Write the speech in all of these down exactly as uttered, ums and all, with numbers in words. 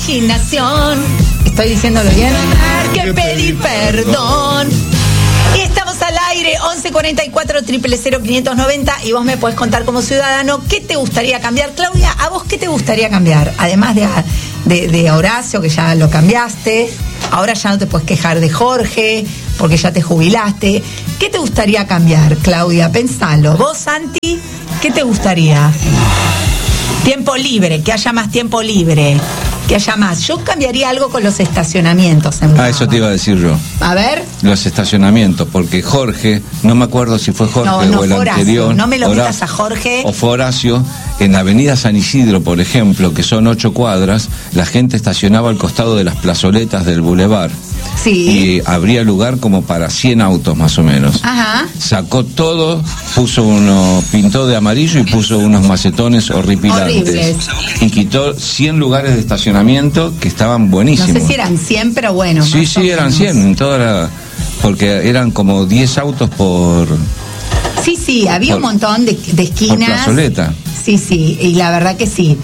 imaginación. ¿Estoy diciéndolo bien? Que pedir perdón. Y estamos al aire, once cuarenta y cuatro, cero cero cero, quinientos noventa, y vos me podés contar como ciudadano qué te gustaría cambiar. Claudia, ¿a vos qué te gustaría cambiar? Además de, de, de Horacio, que ya lo cambiaste, ahora ya no te puedes quejar de Jorge, porque ya te jubilaste. ¿Qué te gustaría cambiar, Claudia? Pensalo. Vos, Santi, ¿qué te gustaría? Tiempo libre, que haya más tiempo libre. Que haya más. Yo cambiaría algo con los estacionamientos en Ah, Brava. eso te iba a decir yo. A ver. Los estacionamientos, porque Jorge, no me acuerdo si fue Jorge No, no, o el fue Horacio. anterior. No me lo Hora- metas a Jorge. O fue Horacio, en la avenida San Isidro, por ejemplo, que son ocho cuadras, la gente estacionaba al costado de las plazoletas del bulevar. Sí. Y habría lugar como para cien autos más o menos. Ajá. Sacó todo, puso uno, pintó de amarillo y puso unos macetones horripilantes. Horribles. Y quitó cien lugares de estacionamiento que estaban buenísimos. No sé si eran cien, pero bueno. Sí, más o sí, eran menos. cien en toda la... Porque eran como diez autos por, Sí, sí, había Por- un montón de, de por esquinas. plazoleta. Sí, sí, y la verdad que sí.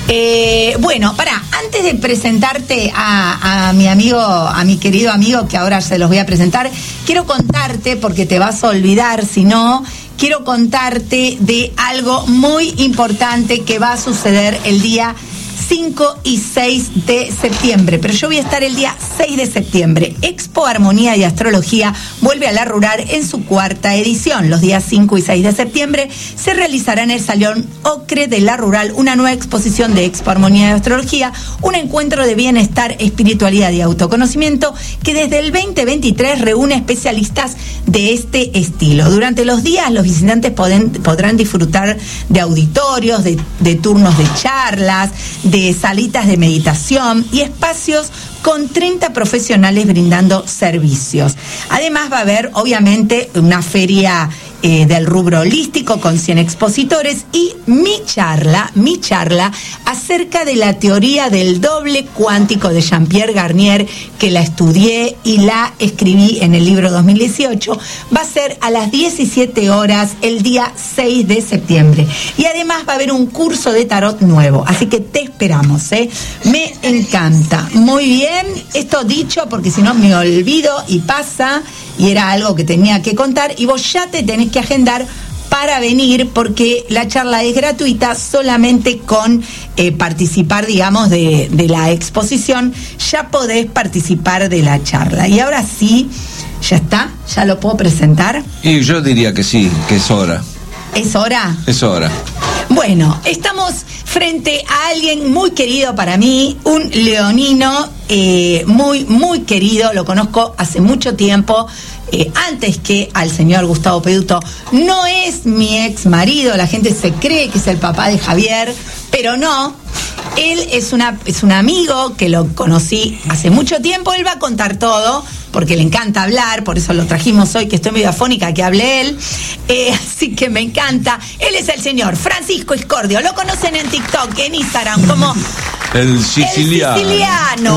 Eh, bueno, pará, antes de presentarte a, a mi amigo, a mi querido amigo, que ahora se los voy a presentar, quiero contarte, porque te vas a olvidar si no, quiero contarte de algo muy importante que va a suceder el día cinco y seis de septiembre, pero yo voy a estar el día seis de septiembre. Expo Armonía y Astrología vuelve a La Rural en su cuarta edición. Los días cinco y seis de septiembre se realizará en el Salón Ocre de La Rural una nueva exposición de Expo Armonía y Astrología, un encuentro de bienestar, espiritualidad y autoconocimiento que desde el veinte veintitrés reúne especialistas de este estilo. Durante los días los visitantes poden, podrán disfrutar de auditorios, de, de turnos de charlas, de salitas de meditación y espacios con treinta profesionales brindando servicios. Además va a haber, obviamente, una feria eh, del rubro holístico con cien expositores y mi charla, mi charla acerca de la teoría del doble cuántico de Jean-Pierre Garnier, que la estudié y la escribí en el libro dos mil dieciocho, va a ser a las diecisiete horas el día seis de septiembre. Y además va a haber un curso de tarot nuevo, así que te esperamos, ¿eh? Me encanta. Muy bien. Esto dicho, porque si no me olvido y pasa, y era algo que tenía que contar, y vos ya te tenés que agendar para venir, porque la charla es gratuita, solamente con eh, participar, digamos, de, de la exposición, ya podés participar de la charla. Y ahora sí, ya está, ya lo puedo presentar. Y yo diría que sí, que es hora. ¿Es hora? Es hora. Bueno, estamos frente a alguien muy querido para mí, un leonino eh, muy, muy querido, lo conozco hace mucho tiempo, eh, antes que al señor Gustavo Peduto. No es mi ex marido, la gente se cree que es el papá de Javier, pero no. Él es, una, es un amigo que lo conocí hace mucho tiempo, él va a contar todo, porque le encanta hablar, por eso lo trajimos hoy, que estoy medio afónica, que hable él, eh, así que me encanta. Él es el señor Francisco Iscordio, lo conocen en TikTok, en Instagram, como El siciliano. El siciliano,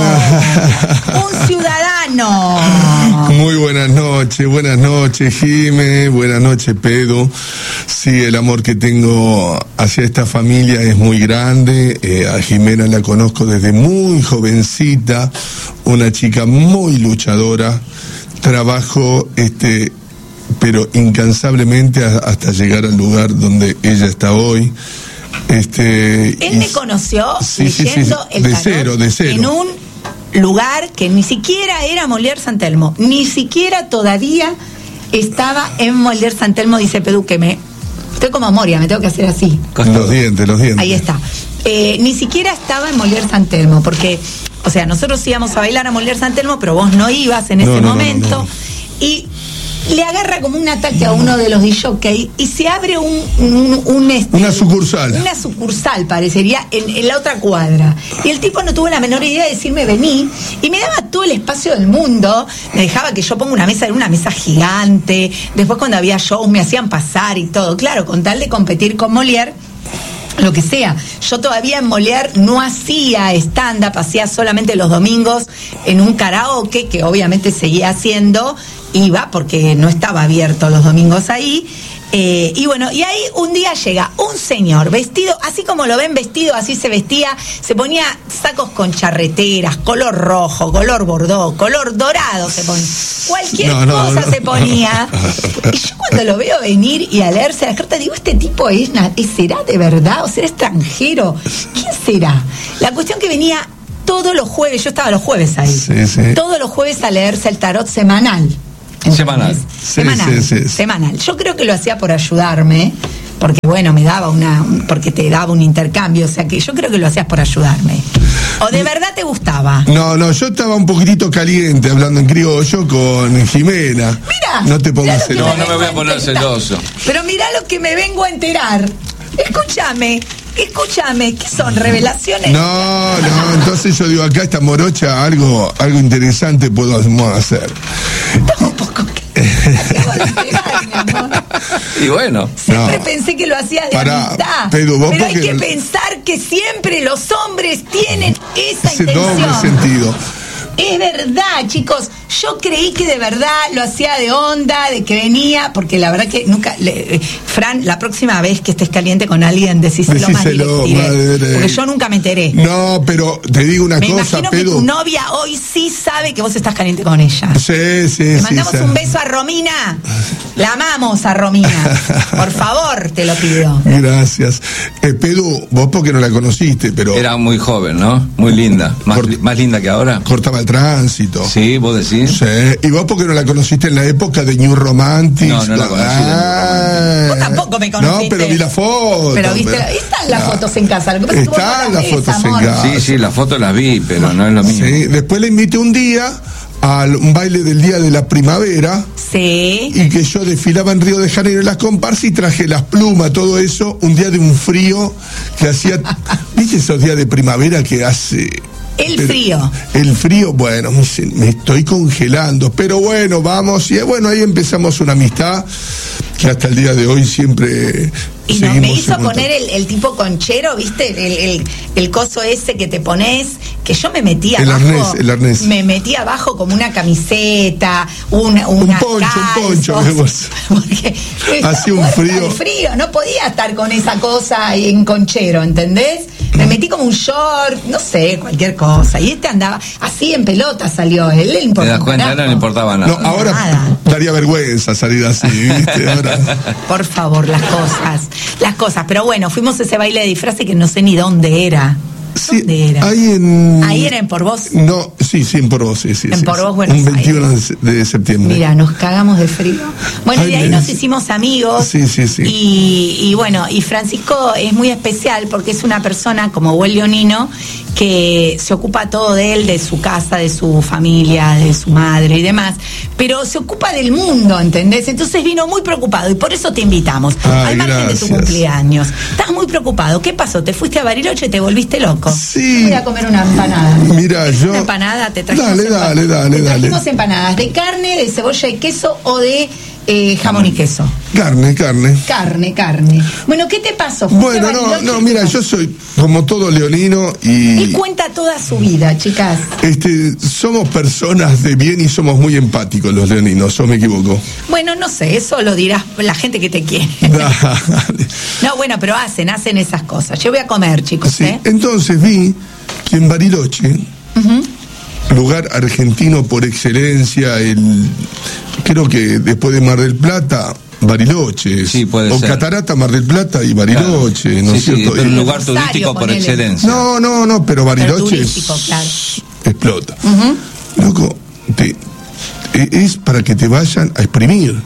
un ciudadano. Muy buenas noches, buenas noches, Jime, buenas noches, Pedro. Sí, el amor que tengo hacia esta familia es muy grande. Eh, a Jimena la conozco desde muy jovencita, una chica muy luchadora. Trabajo, este, pero incansablemente a, hasta llegar al lugar donde ella está hoy. Este, Él y, me conoció sí, sí, leyendo sí, el de tarot cero, de cero. en un lugar que ni siquiera era Molière San Telmo, ni siquiera todavía estaba en Molière San Telmo, dice Pedú, que me... Estoy como Moria, me tengo que hacer así. Los dientes, los dientes. Ahí está. Eh, ni siquiera estaba en Molière San Telmo, porque, o sea, nosotros íbamos a bailar a Molière San Telmo, pero vos no ibas en No, ese no, no, momento. no, no. Y le agarra como un ataque a uno de los D J y se abre un, un, un este, Una sucursal. Una sucursal, parecería, en, en la otra cuadra. Y el tipo no tuvo la menor idea de decirme vení, y me daba todo el espacio del mundo, me dejaba que yo ponga una mesa, era una mesa gigante, después cuando había shows me hacían pasar y todo, claro, con tal de competir con Molière, lo que sea. Yo todavía en Molière no hacía stand-up, hacía solamente los domingos en un karaoke, que obviamente seguía haciendo, iba porque no estaba abierto los domingos ahí, Eh, y bueno, y ahí un día llega un señor vestido, así como lo ven vestido, así se vestía, se ponía sacos con charreteras, color rojo, color bordó, color dorado se ponía, cualquier no, no, cosa no. se ponía. Y yo cuando lo veo venir y a leerse las cartas, digo, este tipo es, ¿será de verdad o será extranjero? ¿Quién será? La cuestión que venía todos los jueves, yo estaba los jueves ahí, sí, sí. todos los jueves a leerse el tarot semanal. Semanal. Sí, semanal, sí, sí, sí. semanal. Yo creo que lo hacía por ayudarme, porque bueno, me daba una, porque te daba un intercambio, o sea que yo creo que lo hacías por ayudarme. ¿O de verdad te gustaba? No, no, yo estaba un poquitito caliente hablando en criollo con Jimena. Mira, no te pongas celoso. No, no me voy a poner celoso. Pero mirá lo que me vengo a enterar. Escúchame, escúchame, ¿qué son revelaciones? No, no, entonces yo digo, acá esta morocha, algo, algo interesante podemos hacer. Estamos un poco que acabo de enterar, mi amor. Y bueno. Siempre No. pensé que lo hacías de Pará, amistad. Pedro, vos pero hay porque- que pensar que siempre los hombres tienen esa Ese intención. doble sentido. Es verdad, chicos. Yo creí que de verdad lo hacía de onda, de que venía, porque la verdad que nunca. Le, Fran, la próxima vez que estés caliente con alguien, decíselo, más Decíselo, directo, madre. porque yo nunca me enteré. No, pero te digo una Me cosa, imagino que Pedro. tu novia hoy sí sabe que vos estás caliente con ella. Sí, sí, Le sí. mandamos sí. un beso a Romina. La amamos a Romina. Por favor, te lo pido. Gracias. Eh, Pedro, vos porque no la conociste, pero Era muy joven, ¿no? Muy linda. Más, Por- li- más linda que ahora. cortaba el tránsito. Sí, vos decís. Sí. Y vos porque no la conociste en la época de New Romantics. No, no la conocí de New Ah. Vos tampoco me conociste. No, pero vi la foto. Pero viste, están las fotos en casa. Lo que pasa es que vos Están no las las ves, fotos en amor. casa. Sí, sí, las fotos las vi, pero no es lo mismo. Sí. Después la invité un día a un baile del Día de la Primavera. Sí. Y que yo desfilaba en Río de Janeiro en las comparsas y traje las plumas, todo eso, un día de un frío que hacía, ¿viste esos días de primavera que hace? El Pero frío. El frío, bueno, me, se- me estoy congelando, pero bueno, vamos, y bueno, ahí empezamos una amistad que hasta el día de hoy siempre Y no, seguimos me hizo en contacto. poner el, el tipo conchero, ¿viste? El, el, el coso ese que te pones, que yo me metía El abajo. arnés, el arnés. Me metía abajo como una camiseta, una, Un una poncho, un poncho, calzos, porque estaba Hacía un muerta frío. de frío, no podía estar con esa cosa ahí en conchero, ¿entendés? Me metí como un short, no sé, cualquier cosa. Y este andaba así en pelota, salió él. le ¿Te importaba das un cuenta? No carajo. le importaba nada. No, ahora Nada. daría vergüenza salir así, ¿viste? Ahora. Por favor, las cosas, las cosas. Pero bueno, fuimos a ese baile de disfraces que no sé ni dónde era. Sí, ¿Dónde era? ahí en... Ahí era en Porvos. No, sí, sí, en Porvos, sí, sí. En sí, Porvos, sí. Buenos Un veintiuno Aires. de, de septiembre. Mira, nos cagamos de frío. Bueno, Ay, y de ahí mira. nos hicimos amigos. Sí, sí, sí. Y, y bueno, y Francisco es muy especial porque es una persona como buen leonino que se ocupa todo de él, de su casa, de su familia, de su madre y demás, pero se ocupa del mundo, ¿entendés? Entonces vino muy preocupado y por eso te invitamos. Ay, Al margen de tu gracias. cumpleaños. Estás muy preocupado. ¿Qué pasó? ¿Te fuiste a Bariloche y te volviste loco? Sí. Voy a comer una empanada. Mira, yo... Una empanada, te trajimos Dale, empa- dale, dale, te dale. trajimos empanadas de carne, de cebolla y queso o de eh, jamón y queso. Carne, carne. Carne, carne. Bueno, ¿qué te pasó? ¿Fuiste Bueno, a no, Bariloche? no, mira, yo soy como todo leonino Él y cuenta toda su vida, chicas. este somos personas de bien y somos muy empáticos los leoninos, ¿o me equivoco? Bueno, no sé, eso lo dirás la gente que te quiere. Dale. No, bueno, pero hacen, hacen esas cosas. Yo voy a comer, chicos, Sí, ¿eh? entonces vi que en Bariloche, lugar argentino por excelencia, el creo que después de Mar del Plata, Bariloche. Sí, puede o ser. Catarata, Mar del Plata y Bariloche, Claro. ¿no Sí, es sí, cierto? pero un Y- lugar Rosario, turístico por ponele. excelencia. No, no, no, pero Bariloche turístico, es- claro. explota. Loco, te- e- es para que te vayan a exprimir.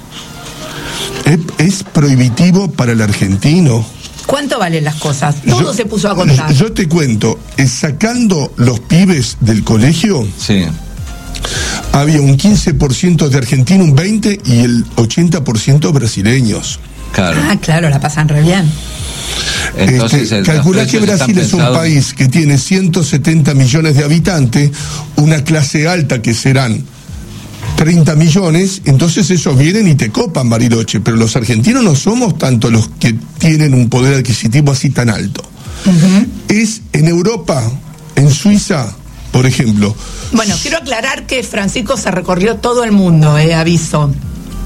Es, es prohibitivo para el argentino. ¿Cuánto valen las cosas? Todo Yo- se puso a contar. Yo te cuento, eh, sacando los pibes del colegio, Sí. había un quince por ciento de argentinos, un veinte por ciento y el ochenta por ciento brasileños. Claro. Ah, claro, la pasan re bien. Entonces, Este, el- los calculá que precios están Brasil es un pensados- país que tiene ciento setenta millones de habitantes, una clase alta que serán treinta millones, entonces ellos vienen y te copan Bariloche, pero los argentinos no somos tanto los que tienen un poder adquisitivo así tan alto. Es en Europa, en Suiza, por ejemplo. Bueno, quiero aclarar que Francisco se recorrió todo el mundo, eh, aviso.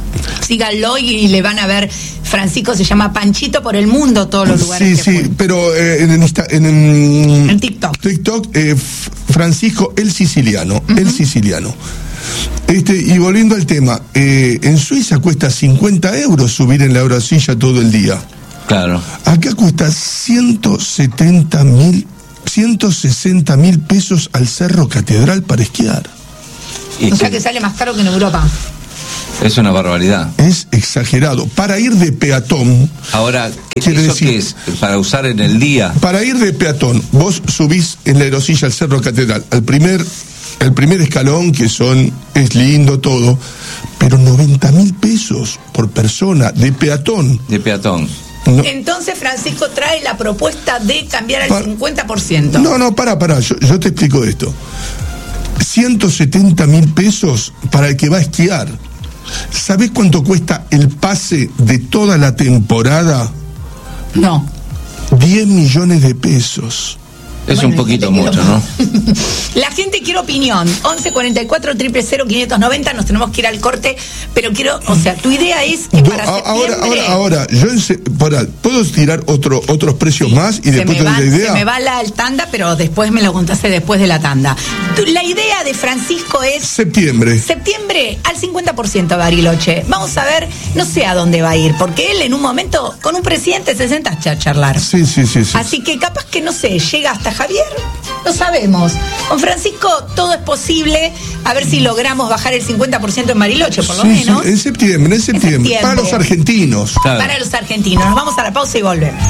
Síganlo y le van a ver. Francisco se llama Panchito por el mundo, todos los lugares. Sí, que sí, fue. pero eh, en, Insta, en, en, en TikTok. TikTok, eh, Francisco el Siciliano, uh-huh. el Siciliano. Este, y volviendo al tema, eh, en Suiza cuesta cincuenta euros subir en la Eurosilla todo el día. Claro. Acá cuesta ciento setenta mil, ciento sesenta mil pesos al Cerro Catedral para esquiar. O sea que sale más caro que en Europa. Es una barbaridad. Es exagerado. Para ir de peatón... Ahora, ¿qué, quiere ¿eso decir, qué es? ¿Para usar en el día? Para ir de peatón, vos subís en la Eurosilla al Cerro Catedral, al primer, el primer escalón, que son, es lindo todo, pero noventa mil pesos por persona, de peatón. De peatón. No. Entonces Francisco trae la propuesta de cambiar al pa- cincuenta por ciento. No, no, para, para, yo, yo te explico esto. ciento setenta mil pesos para el que va a esquiar. ¿Sabés cuánto cuesta el pase de toda la temporada? No. diez millones de pesos. Es bueno, un poquito mucho, ¿no? La gente quiere opinión. once cuarenta y cuatro, cero cero cero, quinientos noventa. Nos tenemos que ir al corte, pero quiero, o sea, tu idea es que para ahora, septiembre... Ahora, ahora, yo para, ¿puedo tirar otro, otros precios sí, más y después te doy la idea? Se me va la tanda, pero después me lo contaste después de la tanda. La idea de Francisco es... Septiembre. Septiembre al cincuenta por ciento, Bariloche. Vamos a ver, no sé a dónde va a ir, porque él en un momento con un presidente se senta a charlar. Sí, sí, sí, sí. Así que capaz que, no sé, llega hasta Javier, no sabemos. Con Francisco todo es posible, a ver si logramos bajar el cincuenta por ciento en Bariloche, por lo sí, menos. Sí, en septiembre, en septiembre, en septiembre. Para los argentinos. Claro. Para los argentinos. Nos vamos a la pausa y volvemos.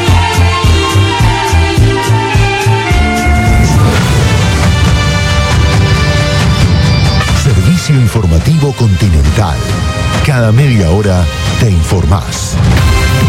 Servicio Informativo Continental. Cada media hora te informás.